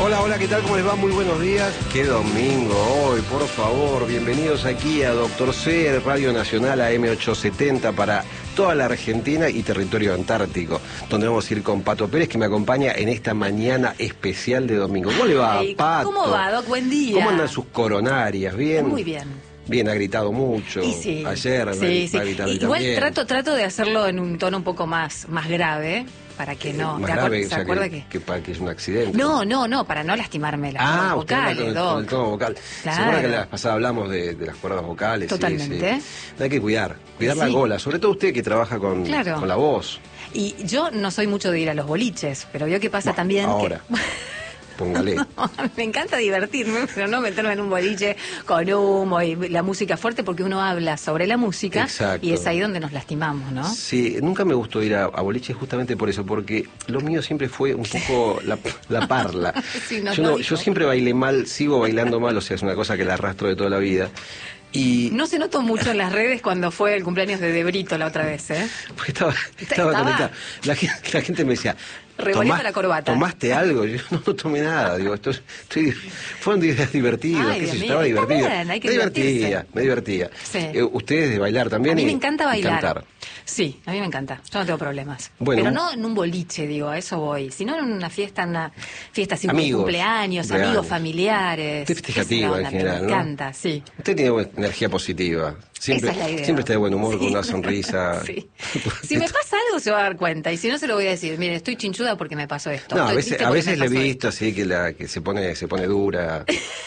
Hola, hola, ¿qué tal? ¿Cómo les va? Muy buenos días. Qué domingo hoy, por favor. Bienvenidos aquí a Doctor C, Radio Nacional AM870 para toda la Argentina y territorio antártico, donde vamos a ir con Pato Pérez, que me acompaña en esta mañana especial de domingo. ¿Cómo le va, Ay, Pato? ¿Cómo va, Doc? Buen día. ¿Cómo andan sus coronarias? ¿Bien? Muy bien. Bien, ha gritado mucho. Y sí, Ayer sí. va a gritar hoy Igual también. trato de hacerlo en un tono un poco más grave, para que no... Más ¿te grave, ¿Se acuerda que...? que para que es un accidente. No, para no lastimarme las cuerdas usted vocales, con el Doc. tono vocal. Claro. ¿Se acuerda que la vez pasada hablamos de las cuerdas vocales? Totalmente. Sí. Hay que cuidar la Sí. gola, sobre todo usted que trabaja con la voz. Y yo no soy mucho de ir a los boliches, pero veo que pasa Bueno, también ahora. que... Póngale. Me encanta divertirme, pero no meterme en un boliche con humo y la música fuerte, porque uno habla sobre la música. Exacto. Y es ahí donde nos lastimamos, ¿no? Sí, nunca me gustó ir a boliches justamente por eso, porque lo mío siempre fue un poco la parla. Sí, nos yo, lo dijo. yo siempre bailé mal, sigo bailando mal, o sea, es una cosa que la arrastro de toda la vida. Y No se notó mucho en las redes cuando fue el cumpleaños de Brito la otra vez, ¿eh? porque estaba ¿Estaba? conectada. La gente me decía, Revolviendo la corbata. ¿tomaste algo? Yo no tomé nada, digo, fueron días divertidos, Ay, qué sé yo, Dios estaba mío, está divertido. bien, hay que me divertía. Sí. Ustedes de bailar también. A mí me y- encanta y bailar. cantar. Sí, a mí me encanta. Yo no tengo problemas. Bueno, Pero no en un boliche, digo, a eso voy. Sino en una fiesta así de Amigos, cumpleaños, cumpleaños. amigos, familiares. Usted festejativa Esa es la en onda, general, me ¿no? encanta, sí. Usted tiene energía positiva. Siempre, Esa es la idea. siempre está de buen humor, con Sí. una sonrisa. Sí. Si me pasa algo se va a dar cuenta. Y si no, se lo voy a decir. Mire, estoy chinchuda porque me pasó esto. No, a Estoy veces, triste a porque veces me le he pasó visto así que se pone dura.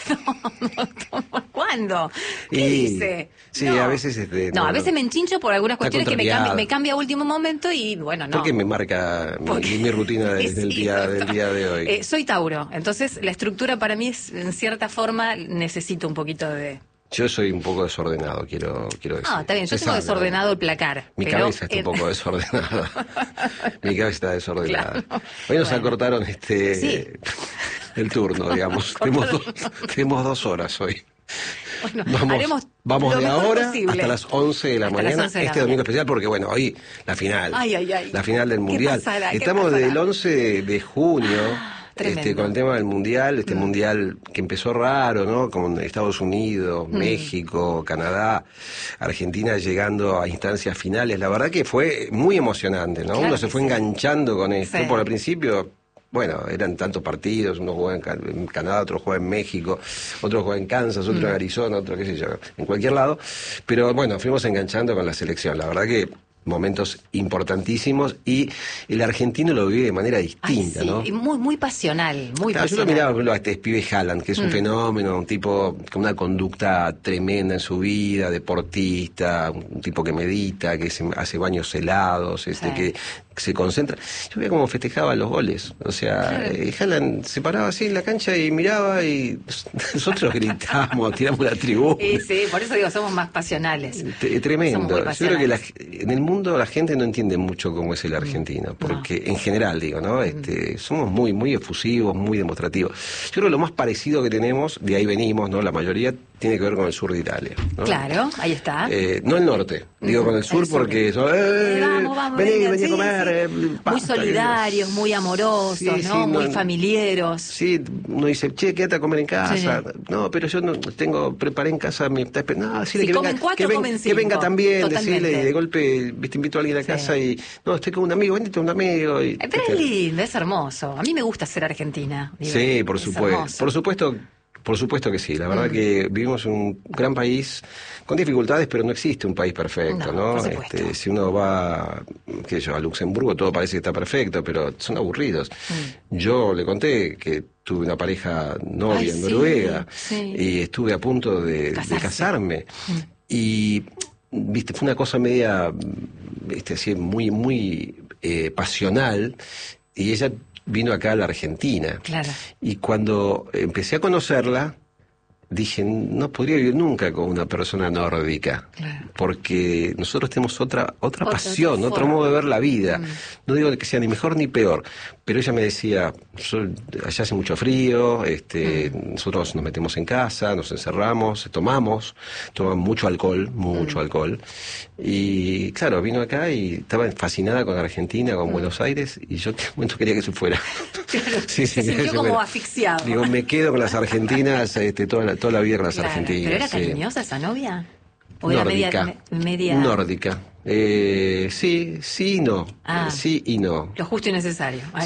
¿Cuándo? ¿Qué Y- dice? sí, No. a veces No, a veces me enchincho por algunas Está cuestiones que contrariada. me cambia a último momento y bueno, no. ¿Por qué me marca mi rutina del Sí, día exacto. de hoy? Soy Tauro, entonces la estructura para mí es, en cierta forma, necesito un poquito de... Yo soy un poco desordenado, quiero decir. Ah, está bien, yo Se tengo sabe, desordenado el placar. Mi pero cabeza está un poco desordenada. Mi cabeza está desordenada. Claro. Hoy nos Bueno. acortaron Sí. el turno, digamos. Tenemos 2 horas hoy. Bueno, haremos Vamos lo de mejor ahora posible. hasta las 11 de la Hasta las mañana, 11 de la este domingo mañana. especial, porque bueno, hoy la final. Ay. La final del ¿Qué Mundial. pasará? ¿Qué Estamos pasará? del 11 de junio. Tremendo. Con el tema del Mundial, Mundial que empezó raro, ¿no? Con Estados Unidos, México, Canadá, Argentina llegando a instancias finales. La verdad que fue muy emocionante, ¿no? Claro Uno se que fue sí. enganchando con esto. Sí. Por el principio, bueno, eran tantos partidos, uno jugaba en Canadá, otro jugaba en México, otro jugaba en Kansas, otro en Arizona, otro qué sé yo, en cualquier lado. Pero bueno, fuimos enganchando con la selección. La verdad que momentos importantísimos y el argentino lo vive de manera distinta, Ay, sí, ¿no? y muy pasional, muy Claro, yo lo pasional. miraba, por ejemplo, a este pibe Haaland, que es un fenómeno, un tipo con una conducta tremenda en su vida, deportista, un tipo que medita, que hace baños helados, Sí. que se concentra. Yo veía cómo festejaba los goles. O sea, Haaland se paraba así en la cancha y miraba y nosotros gritamos, tiramos la tribuna. Sí, por eso digo, somos más pasionales. Tremendo. Somos muy Yo creo que pasionales. en el mundo la gente no entiende mucho cómo es el argentino, porque en general digo, ¿no? Somos muy efusivos, muy demostrativos. Yo creo que lo más parecido que tenemos, de ahí venimos, ¿no? La mayoría tiene que ver con el sur de Italia, ¿no? Claro, ahí está. No el norte, digo con el sur El sur. porque son, Vamos, vení vengan, a sí, comer. sí. Muy pasta, solidarios, muy amorosos, Sí, ¿no? sí, Muy familiares. Sí, uno dice, che, quédate a comer en casa. Sí. No, pero yo no preparé en casa, me está esperando. No, decirle Si que comen venga, 4, comen que 5. venga también, Totalmente. decirle, y de golpe, viste, invito a alguien a Sí. casa y, no, estoy con un amigo, vente un amigo. Y, Pero es lindo, es hermoso. A mí me gusta ser argentina. Digo, Sí, por es supuesto. hermoso. Por supuesto que sí. La verdad que vivimos en un gran país con dificultades, pero no existe un país perfecto, No, ¿no? por supuesto. Si uno va, qué sé yo, a Luxemburgo, todo parece que está perfecto, pero son aburridos. Yo le conté que tuve una pareja novia Ay, en sí, Noruega sí. y estuve a punto de casarme. Y, viste, fue una cosa media, así, muy pasional, y ella vino acá a la Argentina. Claro. Y cuando empecé a conocerla, dije, no podría vivir nunca con una persona nórdica, Claro. porque nosotros tenemos otra pasión, forma. otro modo de ver la vida. No digo que sea ni mejor ni peor, pero ella me decía, allá hace mucho frío, nosotros nos metemos en casa, nos encerramos, tomamos mucho alcohol, y claro, vino acá y estaba fascinada con Argentina, con Buenos Aires, y yo en un momento quería que se fuera. Claro, Sí, se quería que sintió se como fuera. asfixiado. Digo, me quedo con las argentinas, toda la vida con las Claro, argentinas. ¿pero era sí. cariñosa esa novia? ¿O era Nórdica. media... Nórdica. Sí y no. Ah. Sí y no. Lo justo y necesario.